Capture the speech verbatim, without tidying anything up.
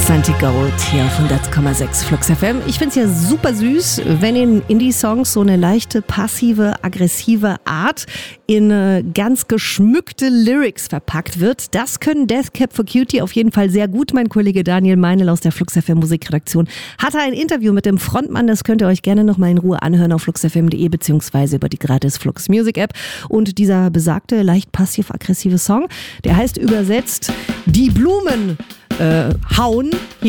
Santi Gold hier auf hundert Komma sechs Flux F M. Ich finde es ja super süß, wenn in Indie-Songs so eine leichte, passive, aggressive Art in äh, ganz geschmückte Lyrics verpackt wird. Das können Death Cab for Cutie auf jeden Fall sehr gut. Mein Kollege Daniel Meinl aus der Flux F M Musikredaktion hatte ein Interview mit dem Frontmann. Das könnt ihr euch gerne nochmal in Ruhe anhören auf flux f m punkt de beziehungsweise über die gratis Flux Music App. Und dieser besagte, leicht passiv-aggressive Song, der heißt übersetzt Die Blumen äh, hauen.